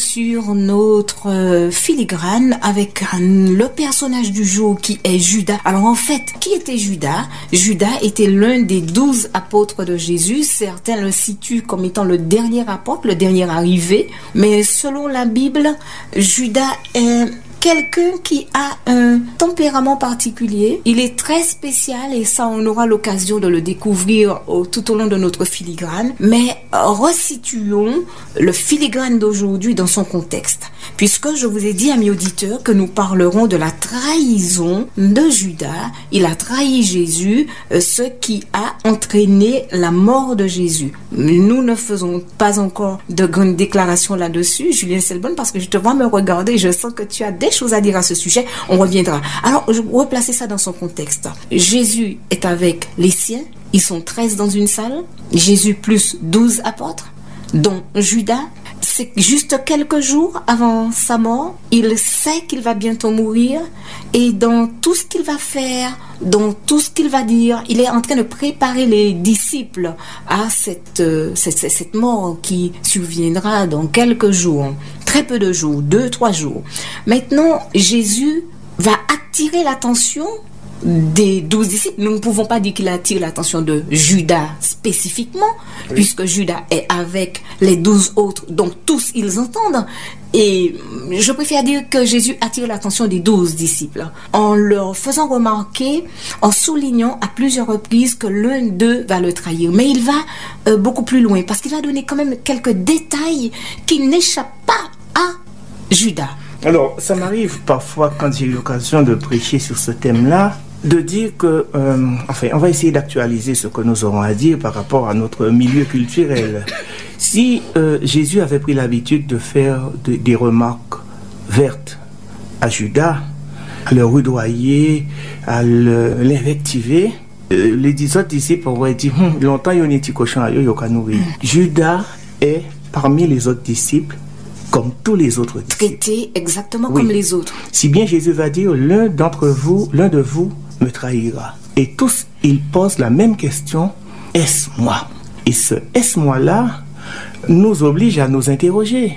sur notre filigrane avec le personnage du jour qui est Judas. Alors en fait, qui était Judas? Judas était l'un des 12 apôtres de Jésus. Certains le situent comme étant le dernier apôtre, le dernier arrivé. Mais selon la Bible, Judas est quelqu'un qui a un tempérament particulier. Il est très spécial et ça, on aura l'occasion de le découvrir tout au long de notre filigrane. Mais resituons le filigrane d'aujourd'hui dans son contexte. Puisque je vous ai dit, amis auditeurs, que nous parlerons de la trahison de Judas. Il a trahi Jésus, ce qui a entraîné la mort de Jésus. Nous ne faisons pas encore de grandes déclarations là-dessus, Julien Selbonne, parce que je te vois me regarder, je sens que tu as des choses à dire à ce sujet. On reviendra. Alors, je vais replacer ça dans son contexte. Jésus est avec les siens. Ils sont 13 dans une salle. Jésus plus 12 apôtres, dont Judas. C'est juste quelques jours avant sa mort. Il sait qu'il va bientôt mourir. Et dans tout ce qu'il va faire, dans tout ce qu'il va dire, il est en train de préparer les disciples à cette mort qui surviendra dans quelques jours. Très peu de jours, 2-3 jours. Maintenant, Jésus va attirer l'attention des 12 disciples. Nous ne pouvons pas dire qu'il attire l'attention de Judas spécifiquement, oui, puisque Judas est avec les 12 autres, donc tous ils entendent. Et je préfère dire que Jésus attire l'attention des 12 disciples en leur faisant remarquer, en soulignant à plusieurs reprises que l'un d'eux va le trahir. Mais il va beaucoup plus loin parce qu'il va donner quand même quelques détails qui n'échappent pas à Judas. Alors, ça m'arrive parfois quand j'ai eu l'occasion de prêcher sur ce thème-là, de dire que, on va essayer d'actualiser ce que nous aurons à dire par rapport à notre milieu culturel. Si Jésus avait pris l'habitude de faire des remarques vertes à Judas, à le rudoyer, à l'invectiver, les autres disciples auraient dit longtemps il y a un petit cochon à yo nourrir. Judas est parmi les autres disciples comme tous les autres disciples. Traité exactement comme les autres. Si bien Jésus va dire l'un de vous me trahira. Et tous ils posent la même question, est-ce moi? Et ce est-ce moi là nous oblige à nous interroger.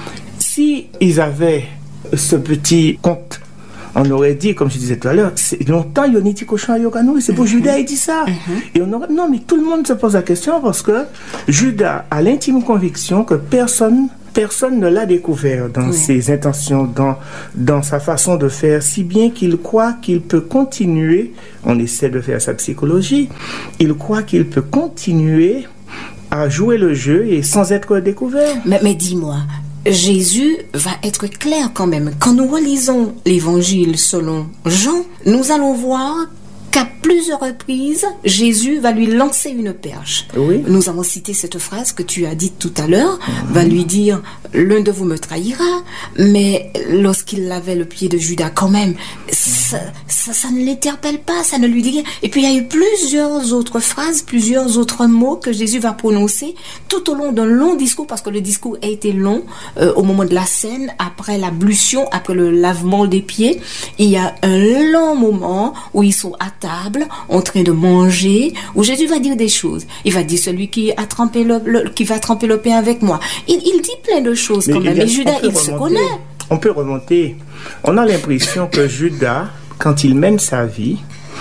Si ils avaient ce petit compte, on aurait dit, comme je disais tout à l'heure, c'est longtemps il y a un petit cochon à Yokanou, c'est pour Judas il dit ça. Et on aurait non, mais tout le monde se pose la question parce que Judas a l'intime conviction que personne ne l'a découvert dans ses intentions, dans sa façon de faire, si bien qu'il croit qu'il peut continuer, on essaie de faire sa psychologie, il croit qu'il peut continuer à jouer le jeu et sans être découvert. Mais dis-moi, Jésus va être clair quand même. Quand nous relisons l'évangile selon Jean, nous allons voir qu'à plusieurs reprises, Jésus va lui lancer une perche. Oui. Nous avons cité cette phrase que tu as dite tout à l'heure, va lui dire « l'un de vous me trahira », mais lorsqu'il lavait le pied de Judas, quand même, ça ne l'interpelle pas, ça ne lui dit rien. Et puis il y a eu plusieurs autres phrases, plusieurs autres mots que Jésus va prononcer tout au long d'un long discours, parce que le discours a été long, au moment de la scène, après l'ablution, après le lavement des pieds, il y a un long moment où ils sont à table, en train de manger, où Jésus va dire des choses. Il va dire celui qui a trempé qui va tremper le pain avec moi. Il dit plein de choses quand même. Mais Judas, il se connaît. On peut remonter. On a l'impression que Judas, quand il mène sa vie,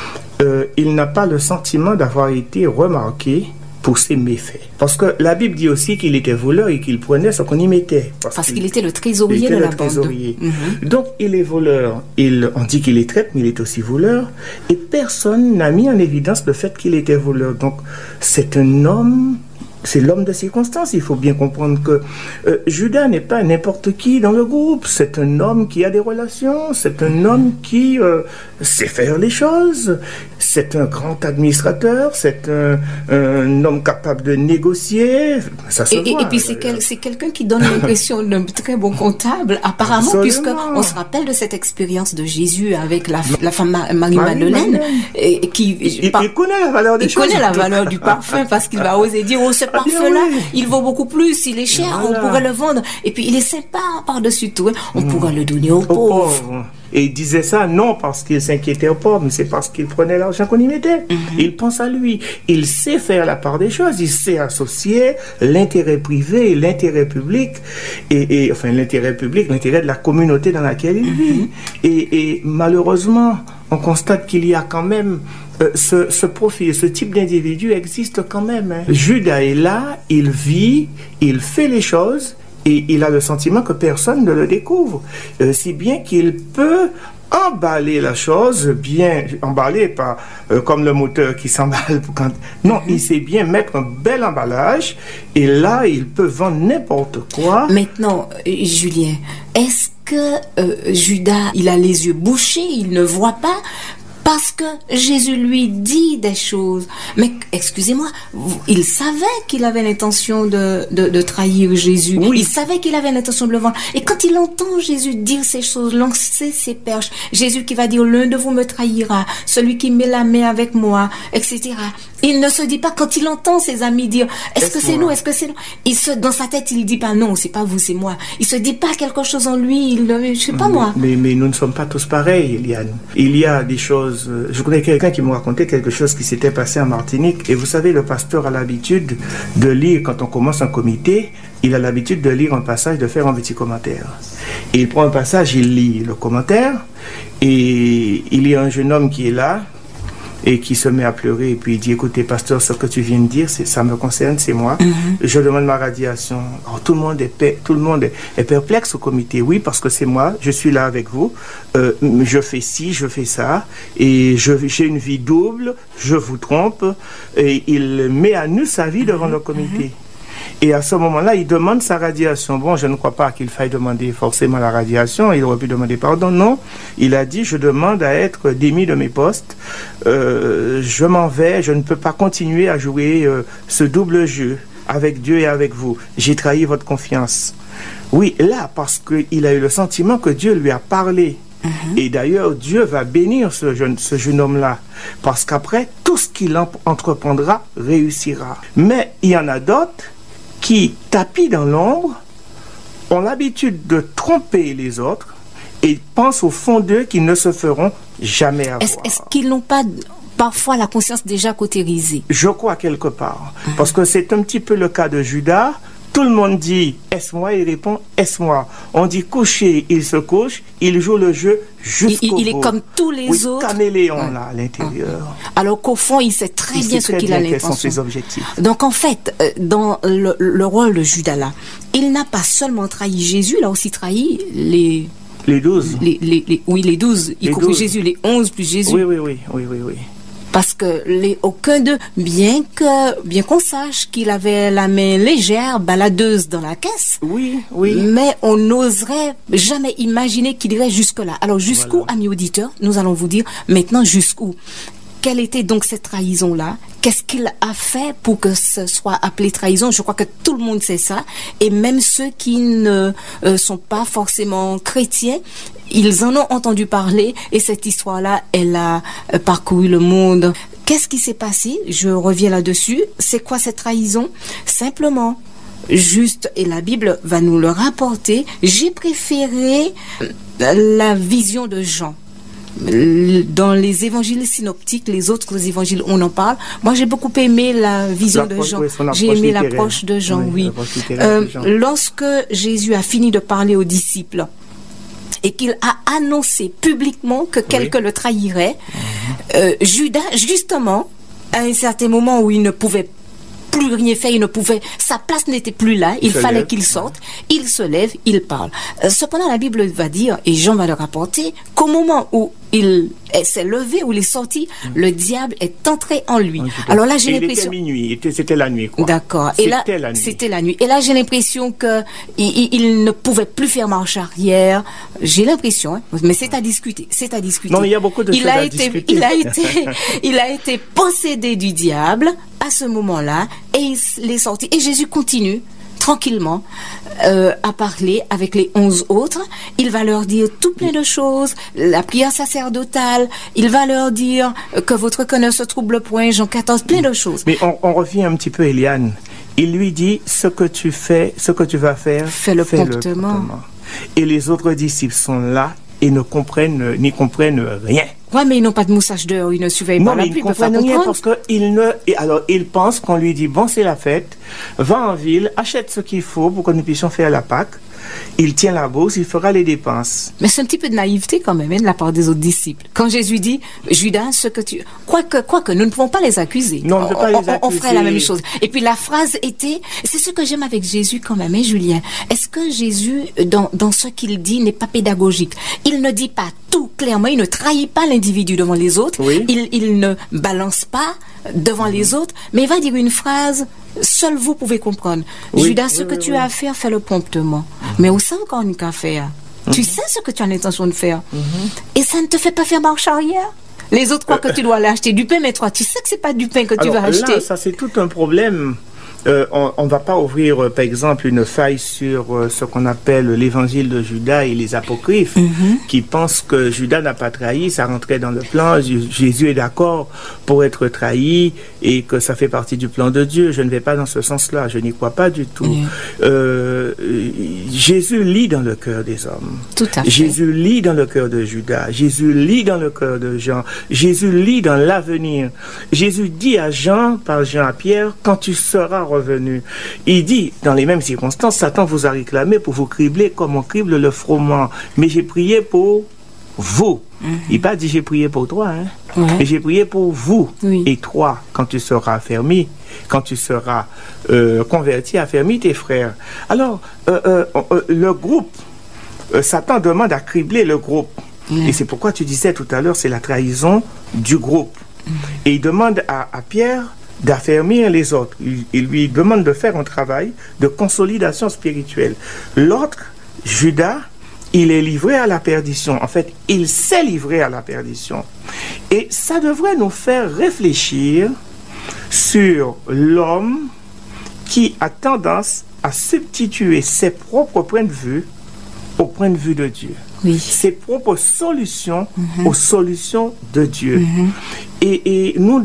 il n'a pas le sentiment d'avoir été remarqué pour ses méfaits. Parce que la Bible dit aussi qu'il était voleur et qu'il prenait ce qu'on y mettait. Parce qu'il était le trésorier de la bande. Donc, il est voleur. On dit qu'il est traître, mais il est aussi voleur. Et personne n'a mis en évidence le fait qu'il était voleur. Donc, c'est un homme... C'est l'homme de circonstance. Il faut bien comprendre que Judas n'est pas n'importe qui dans le groupe. C'est un homme qui a des relations. C'est un homme qui sait faire les choses. C'est un grand administrateur. C'est un homme capable de négocier. Ça se voit, et puis c'est quelqu'un qui donne l'impression d'un très bon comptable, apparemment, puisqu'on se rappelle de cette expérience de Jésus avec la femme Marie-Madeleine. Il connaît la valeur des choses. Il connaît la valeur du parfum parce qu'il va oser dire ce parfum-là, il vaut beaucoup plus, il est cher, on pourrait le vendre. Et puis il est sympa par-dessus tout, on pourrait le donner aux pauvres. Et il disait ça non parce qu'il s'inquiétait pas, mais c'est parce qu'il prenait l'argent qu'on y mettait. Il pense à lui. Il sait faire la part des choses. Il sait associer l'intérêt privé et l'intérêt public. Et enfin, l'intérêt public, l'intérêt de la communauté dans laquelle il vit. Et malheureusement, on constate qu'il y a quand même ce profil, ce type d'individu existe quand même. Judas est là, il vit, il fait les choses et il a le sentiment que personne ne le découvre. Si bien qu'il peut emballer la chose, bien emballer, pas comme le moteur qui s'emballe quand... Non, il sait bien mettre un bel emballage et là, il peut vendre n'importe quoi. Maintenant, Julien, est-ce que Judas, il a les yeux bouchés, il ne voit pas? Parce que Jésus lui dit des choses. Mais excusez-moi, il savait qu'il avait l'intention de trahir Jésus. Oui. Il savait qu'il avait l'intention de le vendre. Et quand il entend Jésus dire ces choses, lancer ses perches, Jésus qui va dire, l'un de vous me trahira, celui qui met la main avec moi, etc. Il ne se dit pas, quand il entend ses amis dire, est-ce que c'est nous, est-ce que c'est nous? Dans sa tête, il dit pas, non, c'est pas vous, c'est moi. Il se dit pas quelque chose en lui, je sais pas moi. Mais nous ne sommes pas tous pareils, Eliane. Il y a des choses, je connais quelqu'un qui me racontait quelque chose qui s'était passé en Martinique. Et vous savez, le pasteur a l'habitude de lire, quand on commence un comité, il a l'habitude de lire un passage, de faire un petit commentaire. Et il prend un passage, il lit le commentaire, et il y a un jeune homme qui est là, et qui se met à pleurer et puis il dit, écoutez pasteur, ce que tu viens de dire, ça me concerne, c'est moi. Je demande ma radiation. Alors, tout le monde est perplexe au comité. Oui, parce que c'est moi, je suis là avec vous, je fais ci, je fais ça, et j'ai une vie double, je vous trompe, et il met à nu sa vie devant le comité. Et à ce moment-là, il demande sa radiation. Bon, je ne crois pas qu'il faille demander forcément la radiation. Il aurait pu demander pardon. Non, il a dit, je demande à être démis de mes postes. Je m'en vais, je ne peux pas continuer à jouer ce double jeu avec Dieu et avec vous. J'ai trahi votre confiance. Oui, là, parce qu'il a eu le sentiment que Dieu lui a parlé. Et d'ailleurs, Dieu va bénir ce jeune homme-là. Parce qu'après, tout ce qu'il entreprendra réussira. Mais il y en a d'autres qui, tapis dans l'ombre, ont l'habitude de tromper les autres et pensent au fond d'eux qu'ils ne se feront jamais avoir. Est-ce qu'ils n'ont pas parfois la conscience déjà cautérisée? Je crois quelque part. Parce que c'est un petit peu le cas de Judas. Tout le monde dit « est-ce moi ?» Il répond « est-ce moi ?» On dit « coucher », il se couche, il joue le jeu jusqu'au bout. Il est comme tous les autres. Caméléon là, à l'intérieur. Alors qu'au fond, il sait très bien ce qu'il a l'intention. Quels sont ses objectifs. Donc en fait, dans le rôle de Judas là, il n'a pas seulement trahi Jésus, il a aussi trahi les 12. Oui, les 12. Y compris Jésus, les 11 plus Jésus. Oui. Parce que aucun d'eux, bien qu'on sache qu'il avait la main légère, baladeuse dans la caisse, oui, mais on n'oserait jamais imaginer qu'il irait jusque-là. Alors jusqu'où, amis auditeurs, nous allons vous dire maintenant jusqu'où. Quelle était donc cette trahison-là? Qu'est-ce qu'il a fait pour que ce soit appelé trahison? Je crois que tout le monde sait ça. Et même ceux qui ne sont pas forcément chrétiens, ils en ont entendu parler. Et cette histoire-là, elle a parcouru le monde. Qu'est-ce qui s'est passé? Je reviens là-dessus. C'est quoi cette trahison? Simplement, juste, et la Bible va nous le rapporter, j'ai préféré la vision de Jean. Dans les évangiles synoptiques, les autres évangiles, on en parle. Moi, j'ai beaucoup aimé la vision de Jean. J'ai aimé l'approche de Jean, oui. Lorsque Jésus a fini de parler aux disciples et qu'il a annoncé publiquement que quelqu'un le trahirait, Judas, justement, à un certain moment où il ne pouvait plus rien faire, sa place n'était plus là, il fallait qu'il sorte, il se lève, il parle. Cependant, la Bible va dire, et Jean va le rapporter, qu'au moment où il s'est levé, où il est sorti, le diable est entré en lui. Alors là, j'ai l'impression... Il était minuit, c'était la nuit, quoi. D'accord. Et là, c'était la nuit. Et là, j'ai l'impression que il ne pouvait plus faire marche arrière. J'ai l'impression, hein, mais c'est à discuter. Non, il y a beaucoup de choses à discuter. Il a été possédé du diable à ce moment-là, et il est sorti. Et Jésus continue tranquillement à parler avec les 11 autres. Il va leur dire tout plein de choses, la prière sacerdotale, il va leur dire que votre cœur ne se trouble point, Jean 14, plein de choses. Mais on revient un petit peu, Eliane. Il lui dit, ce que tu vas faire, fais-le promptement. Et les autres disciples sont là, et n'y comprennent rien. Ouais, mais ils n'ont pas de moussage dehors, ils ne surveillent pas la pluie, ils ne comprennent rien parce qu'ils pensent qu'on lui dit, bon, c'est la fête, va en ville, achète ce qu'il faut pour que nous puissions faire la Pâque. Il tient la bourse, il fera les dépenses. Mais c'est un petit peu de naïveté quand même, de la part des autres disciples. Quand Jésus dit, Judas, ce que tu... Quoique, nous ne pouvons pas les accuser. Non, on ne peut pas les accuser. On ferait la même chose. Et puis la phrase était, c'est ce que j'aime avec Jésus quand même, Julien. Est-ce que Jésus, dans ce qu'il dit, n'est pas pédagogique? Il ne dit pas tout clairement, il ne trahit pas l'individu devant les autres, oui. Il ne balance pas devant les autres, mais il va dire une phrase, seul vous pouvez comprendre. Oui. Judas, ce que tu as à faire, fais-le promptement. Mais où ça encore une qu'à faire? Tu sais ce que tu as l'intention de faire. Et ça ne te fait pas faire marche arrière. Les autres croient que tu dois aller acheter du pain, mais toi, tu sais que c'est pas du pain que tu vas acheter. Là, ça c'est tout un problème. On ne va pas ouvrir, par exemple, une faille sur ce qu'on appelle l'évangile de Judas et les apocryphes, qui pensent que Judas n'a pas trahi, ça rentrait dans le plan, Jésus est d'accord pour être trahi et que ça fait partie du plan de Dieu. Je ne vais pas dans ce sens-là, je n'y crois pas du tout. Jésus lit dans le cœur des hommes. Tout à fait. Jésus lit dans le cœur de Judas, Jésus lit dans le cœur de Jean, Jésus lit dans l'avenir. Jésus dit à Jean, par Jean à Pierre, quand tu seras revenu. Il dit, dans les mêmes circonstances, Satan vous a réclamé pour vous cribler comme on crible le froment. Mais j'ai prié pour vous. Il n'a pas dit j'ai prié pour toi, mais j'ai prié pour vous. Et toi, quand tu seras affermi, quand tu seras converti, affermi tes frères. Alors, le groupe, Satan demande à cribler le groupe. Et c'est pourquoi tu disais tout à l'heure, c'est la trahison du groupe. Et il demande à Pierre d'affermir les autres. Il lui demande de faire un travail de consolidation spirituelle. L'autre, Judas, il est livré à la perdition. En fait, il s'est livré à la perdition. Et ça devrait nous faire réfléchir sur l'homme qui a tendance à substituer ses propres points de vue au point de vue de Dieu. Ses propres solutions aux solutions de Dieu. Et nous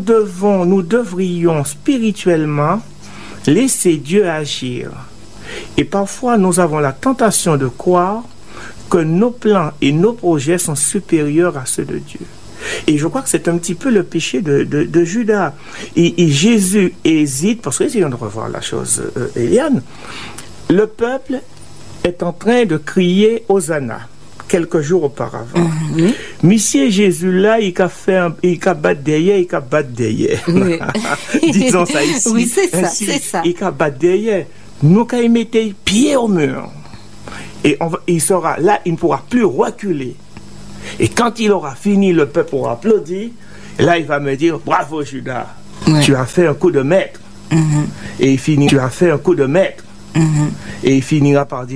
devrions spirituellement laisser Dieu agir. Et parfois, nous avons la tentation de croire que nos plans et nos projets sont supérieurs à ceux de Dieu. Et je crois que c'est un petit peu le péché de Judas. Et Jésus hésite, parce que essayons de revoir la chose, Eliane. Le peuple est en train de crier Hosanna quelques jours auparavant. Monsieur Jésus là, il a battu derrière, disons ça ici. Oui, c'est ça, c'est ça. Il a battu derrière. Nous, quand il mettait pied au mur, et il sera là, il ne pourra plus reculer. Et quand il aura fini, le peuple aura applaudi. Là, il va me dire, bravo Judas, tu as fait un coup de maître. Et il finit, tu as fait un coup de maître. Et il finira par dire,